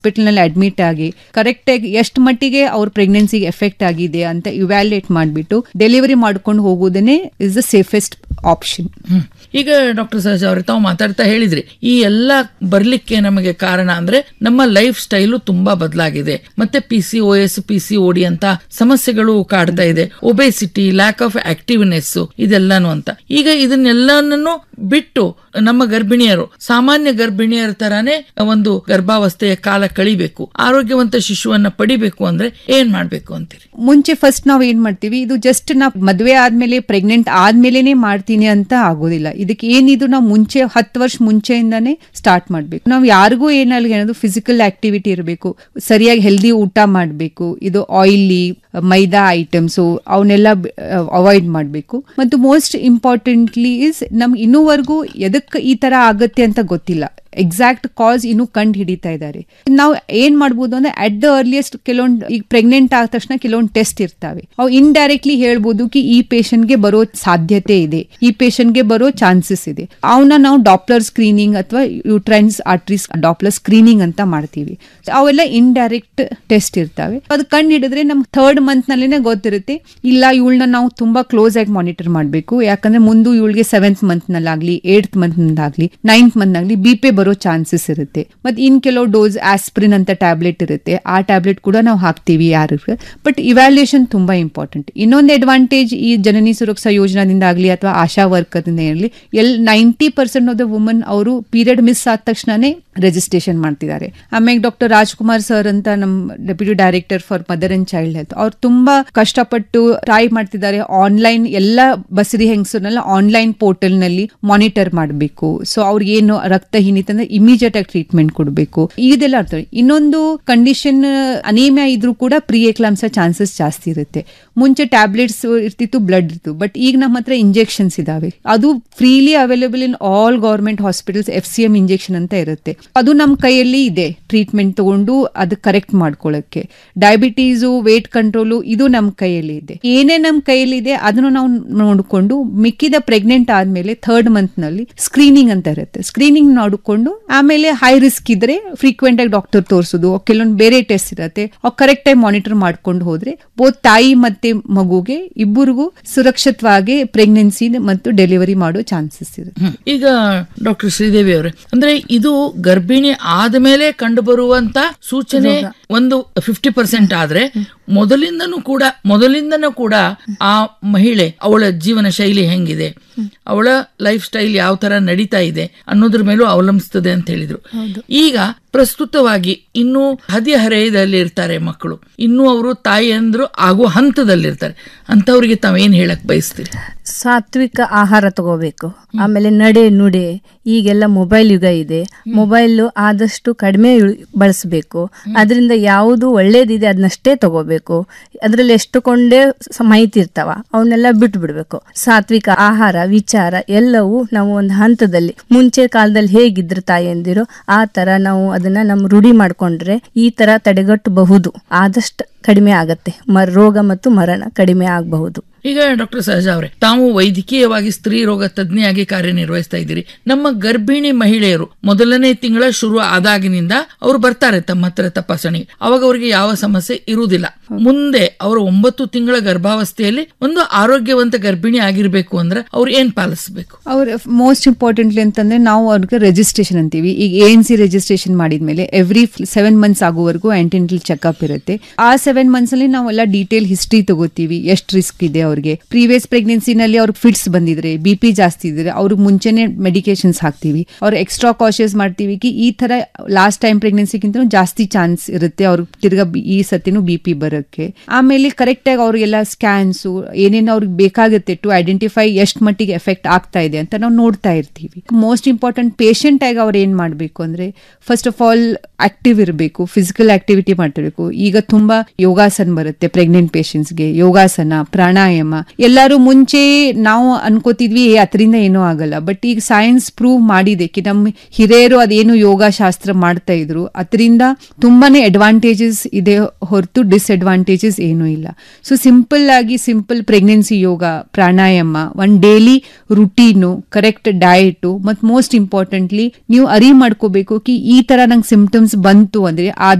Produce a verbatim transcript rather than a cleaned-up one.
Hospital ನಲ್ಲಿ admit ಆಗಿ correct ಆಗಿ ಎಷ್ಟು ಮಟ್ಟಿಗೆ ಅವ್ರ ಪ್ರೆಗ್ನೆನ್ಸಿಗೆ ಎಫೆಕ್ಟ್ ಆಗಿದೆ ಅಂತ ಇವ್ಯಾಲ್ಯೂಯೇಟ್ ಮಾಡಿಬಿಟ್ಟು ಡೆಲಿವರಿ ಮಾಡ್ಕೊಂಡು ಹೋಗೋದನ್ನೇ ಇಸ್ ದ ಸೇಫೆಸ್ಟ್ ಆಪ್ಷನ್. ಈಗ ಡಾಕ್ಟರ್ ಸಹಜ ಅವ್ರೆ, ತಾವು ಮಾತಾಡ್ತಾ ಹೇಳಿದ್ರಿ ಈ ಎಲ್ಲ ಬರ್ಲಿಕ್ಕೆ ನಮಗೆ ಕಾರಣ ಅಂದ್ರೆ ನಮ್ಮ ಲೈಫ್ ಸ್ಟೈಲು ತುಂಬಾ ಬದಲಾಗಿದೆ, ಮತ್ತೆ P C O S P C O D ಅಂತ ಸಮಸ್ಯೆಗಳು ಕಾಡ್ತಾ ಇದೆ, ಒಬೆಸಿಟಿ, ಲ್ಯಾಕ್ ಆಫ್ ಆಕ್ಟಿವ್ನೆಸ್ ಇದೆಲ್ಲಾನು ಅಂತ. ಈಗ ಇದನ್ನೆಲ್ಲನೂ ಬಿಟ್ಟು ನಮ್ಮ ಗರ್ಭಿಣಿಯರು ಸಾಮಾನ್ಯ ಗರ್ಭಿಣಿಯರ ತರಾನೇ ಒಂದು ಗರ್ಭಾವಸ್ಥೆಯ ಕಾಲ ಕಳಿಬೇಕು, ಆರೋಗ್ಯವಂತ ಶಿಶುವನ್ನ ಪಡಿಬೇಕು ಅಂದ್ರೆ ಏನ್ ಮಾಡ್ಬೇಕು ಅಂತೀರಿ? ಮುಂಚೆ ಫಸ್ಟ್ ನಾವ್ ಏನ್ ಮಾಡ್ತೀವಿ, ಇದು ಜಸ್ಟ್ ನಾ ಮದ್ವೆ ಆದ್ಮೇಲೆ ಪ್ರೆಗ್ನೆಂಟ್ ಆದ್ಮೇಲೆನೆ ಮಾಡ್ತೀನಿ ಅಂತ ಆಗೋದಿಲ್ಲ. ಇದಕ್ಕೆ ಏನಿದು ನಾವು ಮುಂಚೆ ಹತ್ತು ವರ್ಷ ಮುಂಚೆಯಿಂದಾನೇ ಸ್ಟಾರ್ಟ್ ಮಾಡ್ಬೇಕು. ನಾವು ಯಾರಿಗೂ ಏನಾಗಲಿ ಏನದು ಫಿಸಿಕಲ್ ಆಕ್ಟಿವಿಟಿ ಇರಬೇಕು, ಸರಿಯಾಗಿ ಹೆಲ್ದಿ ಊಟ ಮಾಡಬೇಕು, ಇದು ಆಯಿಲಿ ಮೈದಾ ಐಟಮ್ಸು ಅವನ್ನೆಲ್ಲ ಅವಾಯ್ಡ್ ಮಾಡಬೇಕು. ಮತ್ತು ಮೋಸ್ಟ್ ಇಂಪಾರ್ಟೆಂಟ್ಲಿ ಇಸ್ ನಮ್ಗೆ ಇನ್ನೂವರೆಗೂ ಎದಕ್ಕೆ ಈ ತರ ಆಗತ್ತೆ ಅಂತ ಗೊತ್ತಿಲ್ಲ. ಎಕ್ಸಾಕ್ಟ್ ಕಾಸ್ ಇನ್ನು ಕಂಡು ಹಿಡಿತಾ ಇದ್ದಾರೆ. ನಾವು ಏನ್ ಮಾಡ್ಬೋದು ಅಂದ್ರೆ ಅಟ್ ದ ಅರ್ಲಿಯಸ್ಟ್ ಕೆಲವೊಂದು ಈಗ ಪ್ರೆಗ್ನೆಂಟ್ ಆದ ತಕ್ಷಣ ಕೆಲವೊಂದು ಟೆಸ್ಟ್ ಇರ್ತವೆ, ಅವು ಇಂಡೈರೆಕ್ಟ್ಲಿ ಹೇಳ್ಬೋದು ಕಿ ಈ ಪೇಷಂಟ್ಗೆ ಬರೋ ಸಾಧ್ಯತೆ ಇದೆ, ಈ ಪೇಷಂಟ್ಗೆ ಬರೋ ಚಾನ್ಸಸ್ ಇದೆ. ಅವನ್ನ ನಾವು ಡಾಪ್ಲರ್ ಸ್ಕ್ರೀನಿಂಗ್ ಅಥವಾ ಯೂಟ್ರೈನ್ಸ್ ಆರ್ಟ್ರೀಸ್ ಡಾಪ್ಲರ್ ಸ್ಕ್ರೀನಿಂಗ್ ಅಂತ ಮಾಡ್ತೀವಿ. ಅವೆಲ್ಲ ಇಂಡೈರೆಕ್ಟ್ ಟೆಸ್ಟ್ ಇರ್ತವೆ. ಅದು ಕಂಡು ಹಿಡಿದ್ರೆ ನಮ್ಗೆ ಥರ್ಡ್ ಮಂತ್ ನಲ್ಲಿನೇ ಗೊತ್ತಿರುತ್ತೆ, ಇಲ್ಲ ಇವಳನ್ನ ನಾವು ತುಂಬಾ ಕ್ಲೋಸ್ ಆಗಿ ಮಾನಿಟರ್ ಮಾಡಬೇಕು, ಯಾಕಂದ್ರೆ ಮುಂದೆ ಇವಳಿಗೆ seventh month ನಲ್ಲಾಗ್ಲಿ eight month ನಲ್ಲಾಗ್ಲಿ ninth month ನಾಗ್ಲಿ B P ಬರೋ ಚಾನ್ಸಸ್ ಇರುತ್ತೆ. ಮತ್ತೆ ಇನ್ ಕೆಲವು ಡೋಸ್ ಆಸ್ಪ್ರಿನ್ ಅಂತ ಟ್ಯಾಬ್ಲೆಟ್ ಇರುತ್ತೆ, ಆ ಟ್ಯಾಬ್ಲೆಟ್ ಕೂಡ ನಾವು ಹಾಕ್ತೀವಿ ಯಾರಿಗೆ. ಬಟ್ ಇವ್ಯಾಲ್ಯೂಯೇಷನ್ ತುಂಬಾ ಇಂಪಾರ್ಟೆಂಟ್. ಇನ್ನೊಂದು ಅಡ್ವಾಂಟೇಜ್ ಈ ಜನನಿ ಸುರಕ್ಷಾ ಯೋಜನಾದಿಂದ ಆಗಲಿ ಅಥವಾ ಆಶಾ ವರ್ಕರ್ದಿಂದ ಆಗಲಿ, L ninety percent of the woman ಅವರು ಪೀರಿಯಡ್ ಮಿಸ್ ಆದ ತಕ್ಷಣನೇ ರಿಜಿಸ್ಟ್ರೇಷನ್ ಮಾಡ್ತಿದ್ದಾರೆ. ಆಮೇಲೆ ಡಾಕ್ಟರ್ ರಾಜ್ಕುಮಾರ್ ಸರ್ ಅಂತ ನಮ್ಮ deputy director for mother and child health, ಅವ್ರು ತುಂಬಾ ಕಷ್ಟಪಟ್ಟು ಟ್ರೈ ಮಾಡ್ತಿದ್ದಾರೆ. ಆನ್ಲೈನ್ ಎಲ್ಲ ಬಸರಿ ಹೆಂಗಸರನ್ನೆಲ್ಲ ಆನ್ಲೈನ್ ಪೋರ್ಟಲ್ ನಲ್ಲಿ ಮಾನಿಟರ್ ಮಾಡಬೇಕು. ಸೊ ಅವ್ರಿಗೆ ಏನು ರಕ್ತಹೀನತೆ ಅಂದ್ರೆ ಇಮಿಡಿಯೇಟ್ ಆಗಿ ಟ್ರೀಟ್ಮೆಂಟ್ ಕೊಡಬೇಕು, ಇದೆಲ್ಲ ಅರ್ಥವಿ. ಇನ್ನೊಂದು ಕಂಡೀಷನ್ ಅನೇಮಿಯಾ ಇದ್ರೂ ಕೂಡ ಪ್ರೀ ಎಕ್ಲಾಂಪ್ಸಿಯಾ ಚಾನ್ಸಸ್ ಜಾಸ್ತಿ ಇರುತ್ತೆ. ಮುಂಚೆ ಟ್ಯಾಬ್ಲೆಟ್ಸ್ ಇರ್ತಿತ್ತು, ಬ್ಲಡ್ ಇತ್ತು, ಬಟ್ ಈಗ ನಮ್ಮ ಹತ್ರ ಇಂಜೆಕ್ಷನ್ಸ್ ಇದಾವೆ. ಅದು freely available in all government hospitals. F C M injection ಅಂತ ಇರುತ್ತೆ, ಅದು ನಮ್ಮ ಕೈಯಲ್ಲಿ ಇದೆ. ಟ್ರೀಟ್ಮೆಂಟ್ ತಗೊಂಡು ಅದು ಕರೆಕ್ಟ್ ಮಾಡ್ಕೊಳ್ಳಕ್ಕೆ. ಡಯಾಬಿಟೀಸು, ವೇಟ್ ಕಂಟ್ರೋಲು ಇದು ನಮ್ಮ ಕೈಯಲ್ಲಿ ಇದೆ. ಏನೇ ನಮ್ಮ ಕೈಯಲ್ಲಿ ಇದೆ ಅದನ್ನು ನಾವು ನೋಡಿಕೊಂಡು ಮಿಕ್ಕಿದ ಪ್ರೆಗ್ನೆಂಟ್ ಆದ್ಮೇಲೆ ಥರ್ಡ್ ಮಂತ್ ನಲ್ಲಿ ಸ್ಕ್ರೀನಿಂಗ್ ಅಂತ ಇರುತ್ತೆ. ಸ್ಕ್ರೀನಿಂಗ್ ನೋಡಿಕೊಂಡು ಆಮೇಲೆ ಹೈ ರಿಸ್ಕ್ ಇದ್ರೆ ಫ್ರೀಕ್ವೆಂಟ್ ಆಗಿ ಡಾಕ್ಟರ್ ತೋರಿಸೋದು, ಕೆಲವೊಂದು ಬೇರೆ ಟೆಸ್ಟ್ ಇರುತ್ತೆ, ಅವ್ ಕರೆಕ್ಟ್ ಆಗಿ ಮಾನಿಟರ್ ಮಾಡ್ಕೊಂಡು ಹೋದ್ರೆ ಬೋತ್ ತಾಯಿ ಮತ್ತೆ ಮಗುಗೆ ಇಬ್ಬರಿಗೂ ಸುರಕ್ಷಿತವಾಗಿ ಪ್ರೆಗ್ನೆನ್ಸಿ ಮತ್ತು ಡೆಲಿವರಿ ಮಾಡೋ ಚಾನ್ಸಸ್ ಇರುತ್ತೆ. ಈಗ ಡಾಕ್ಟರ್ ಶ್ರೀದೇವಿ ಅವರೇ, ಅಂದ್ರೆ ಇದು ಗರ್ಭಿಣಿ ಆದ್ಮೇಲೆ ಕಂಡು ಬರುವಂತ ಸೂಚನೆ ಒಂದು ಫಿಫ್ಟಿ ಪರ್ಸೆಂಟ್ ಆದ್ರೆ ಮೊದಲಿಂದನೂ ಕೂಡ ಮೊದಲಿಂದನೂ ಕೂಡ ಆ ಮಹಿಳೆ ಅವಳ ಜೀವನ ಶೈಲಿ ಹೆಂಗಿದೆ, ಅವಳ ಲೈಫ್ ಸ್ಟೈಲ್ ಯಾವ ತರ ನಡೀತಾ ಇದೆ ಅನ್ನೋದ್ರ ಮೇಲೂ ಅವಲಂಬಿಸ್ತದೆ ಅಂತ ಹೇಳಿದ್ರು. ಈಗ ಪ್ರಸ್ತುತವಾಗಿ ಇನ್ನೂ ಹದಿಹರೆಯದಲ್ಲಿ ಇರ್ತಾರೆ ಮಕ್ಕಳು, ಇನ್ನೂ ಅವರು ತಾಯಿ ಅಂದ್ರು ಆಗುವ ಹಂತದಲ್ಲಿರ್ತಾರೆ, ಅಂತವ್ರಿಗೆ ತಾವೇನ್ ಹೇಳಕ್ ಬಯಸ್ತೀರಿ? ಸಾತ್ವಿಕ ಆಹಾರ ತಗೋಬೇಕು. ಆಮೇಲೆ ನಡೆ ನುಡೆ, ಈಗೆಲ್ಲ ಮೊಬೈಲ್ ಯುಗ ಇದೆ, ಮೊಬೈಲ್ ಆದಷ್ಟು ಕಡಿಮೆ ಬಳಸಬೇಕು. ಅದರಿಂದ ಯಾವುದು ಒಳ್ಳೇದಿದೆ ಅದನ್ನಷ್ಟೇ ತಗೋಬೇಕು. ಅದ್ರಲ್ಲಿ ಎಷ್ಟು ಕೊಂಡೇ ಮಾಹಿತಿ ಇರ್ತಾವ ಅವನ್ನೆಲ್ಲ ಬಿಟ್ಟು ಬಿಡ್ಬೇಕು. ಸಾತ್ವಿಕ ಆಹಾರ ವಿಚಾರ ಎಲ್ಲವೂ ನಾವು ಒಂದು ಹಂತದಲ್ಲಿ ಮುಂಚೆ ಕಾಲದಲ್ಲಿ ಹೇಗಿದ್ರು ತಾಯಿಯಂದಿರು ಆ ತರ ನಾವು ಅದನ್ನ ನಮ್ ರೂಢಿ ಮಾಡ್ಕೊಂಡ್ರೆ ಈ ತರ ತಡೆಗಟ್ಟಬಹುದು, ಆದಷ್ಟು ಕಡಿಮೆ ಆಗತ್ತೆ. ಮರ ರೋಗ ಮತ್ತು ಮರಣ ಕಡಿಮೆ ಆಗಬಹುದು. ಈಗ ಡಾಕ್ಟರ್ ಸಹಜ ಅವರೇ, ತಾವು ವೈದ್ಯಕೀಯವಾಗಿ ಸ್ತ್ರೀ ರೋಗ ತಜ್ಞೆಯಾಗಿ ಕಾರ್ಯನಿರ್ವಹಿಸ್ತಾ ಇದ್ದೀರಿ. ನಮ್ಮ ಗರ್ಭಿಣಿ ಮಹಿಳೆಯರು ಮೊದಲನೇ ತಿಂಗಳ ಶುರು ಆದಾಗಿನಿಂದ ಅವರು ಬರ್ತಾರೆ ತಮ್ಮ ಹತ್ರ ತಪಾಸಣೆಗೆ, ಅವಾಗ ಅವರಿಗೆ ಯಾವ ಸಮಸ್ಯೆ ಇರುವುದಿಲ್ಲ. ಮುಂದೆ ಅವರು ಒಂಬತ್ತು ತಿಂಗಳ ಗರ್ಭಾವಸ್ಥೆಯಲ್ಲಿ ಒಂದು ಆರೋಗ್ಯವಂತ ಗರ್ಭಿಣಿ ಆಗಿರ್ಬೇಕು ಅಂದ್ರೆ ಅವ್ರು ಏನ್ ಪಾಲಿಸಬೇಕು? ಅವ್ರ ಮೋಸ್ಟ್ ಇಂಪಾರ್ಟೆಂಟ್ಲಿ ಅಂತಂದ್ರೆ ನಾವು ಅವ್ರಿಗೆ ರಿಜಿಸ್ಟ್ರೇಷನ್ ಅಂತೀವಿ. ಈಗ ಎ ಎನ್ ಸಿ ರಿಜಿಸ್ಟ್ರೇಷನ್ ಮಾಡಿದ್ಮೇಲೆ ಎವ್ರಿ ಸೆವೆನ್ ಮಂತ್ಸ್ ಆಗುವವರೆಗೂ ಆಂಟಿನೆಂಟಲ್ ಚೆಕ್ಅಪ್ ಇರುತ್ತೆ. ಆ ಸೆವೆನ್ ಮಂತ್ಸ್ ಅಲ್ಲಿ ನಾವೆಲ್ಲ ಡೀಟೇಲ್ ಹಿಸ್ಟ್ರಿ ತಗೋತೀವಿ, ಎಷ್ಟು ರಿಸ್ಕ್ ಇದೆ ಅವ್ರಿಗೆ. ಪ್ರೀವಿಯಸ್ ಪ್ರೆಗ್ನೆನ್ಸಿನಲ್ಲಿ ಅವ್ರಿಗೆ ಫಿಟ್ಸ್ ಬಂದಿದ್ರೆ, ಬಿ ಪಿ ಜಾಸ್ತಿ ಇದ್ರೆ ಅವ್ರಿಗೆ ಮುಂಚೆನೆ ಮೆಡಿಕೇಶನ್ಸ್ ಹಾಕ್ತಿವಿ. ಅವ್ರು ಎಕ್ಸ್ಟ್ರಾ ಕಾಶಿಯಸ್ ಮಾಡ್ತೀವಿ ಕಿ ಈ ತರ ಲಾಸ್ಟ್ ಟೈಮ್ ಪ್ರೆಗ್ನೆನ್ಸಿಗಿಂತ ಜಾಸ್ತಿ ಚಾನ್ಸ್ ಇರುತ್ತೆ ಅವ್ರಿಗೆ ತಿರ್ಗಾ ಈ ಸತಿನೂ ಬಿ ಪಿ ಬರೋಕ್ಕೆ. ಆಮೇಲೆ ಕರೆಕ್ಟ್ ಆಗಿ ಅವ್ರಿಗೆಲ್ಲ ಸ್ಕ್ಯಾನ್ಸ್ ಏನೇನು ಅವ್ರಿಗೆ ಬೇಕಾಗುತ್ತೆ ಟು ಐಡೆಂಟಿಫೈ ಎಷ್ಟು ಮಟ್ಟಿಗೆ ಎಫೆಕ್ಟ್ ಆಗ್ತಾ ಇದೆ ಅಂತ ನಾವು ನೋಡ್ತಾ ಇರ್ತೀವಿ. ಮೋಸ್ಟ್ ಇಂಪಾರ್ಟೆಂಟ್ ಪೇಷಂಟ್ ಆಗಿ ಅವ್ರು ಏನ್ ಮಾಡ್ಬೇಕು ಅಂದ್ರೆ ಫಸ್ಟ್ ಆಫ್ ಆಲ್ ಆಕ್ಟಿವ್ ಇರಬೇಕು, ಫಿಸಿಕಲ್ ಆಕ್ಟಿವಿಟಿ ಮಾಡ್ತಿರ್ಬೇಕು. ಈಗ ತುಂಬಾ ಯೋಗಾಸನ ಬರುತ್ತೆ ಪ್ರೆಗ್ನೆಂಟ್ ಪೇಷಂಟ್ಸ್ಗೆ, ಯೋಗಾಸನ, ಪ್ರಾಣಾಯಾಮ, ಪ್ರಾಣಾಯಾಮ. ಎಲ್ಲರೂ ಮುಂಚೆ ನಾವು ಅನ್ಕೋತಿದ್ವಿ ಅದರಿಂದ ಏನೂ ಆಗಲ್ಲ, ಬಟ್ ಈಗ ಸೈನ್ಸ್ ಪ್ರೂವ್ ಮಾಡಿದೆ ಕಿ ನಮ್ಮ ಹಿರಿಯರು ಅದೇನು ಯೋಗ ಶಾಸ್ತ್ರ ಮಾಡ್ತಾ ಇದ್ರು ಅದರಿಂದ ತುಂಬಾನೇ ಅಡ್ವಾಂಟೇಜಸ್ ಇದೆ ಹೊರತು ಡಿಸ್ಅಡ್ವಾಂಟೇಜಸ್ ಏನೂ ಇಲ್ಲ. ಸೊ ಸಿಂಪಲ್ ಆಗಿ ಸಿಂಪಲ್ ಪ್ರೆಗ್ನೆನ್ಸಿ ಯೋಗ, ಪ್ರಾಣಾಯಾಮ, one daily routine, correct diet, ಮತ್ತು ಮೋಸ್ಟ್ ಇಂಪಾರ್ಟೆಂಟ್ಲಿ ನೀವು ಅರಿವು ಮಾಡ್ಕೋಬೇಕು ಕಿ ಈ ತರ ನಂಗೆ ಸಿಂಪ್ಟಮ್ಸ್ ಬಂತು ಅಂದ್ರೆ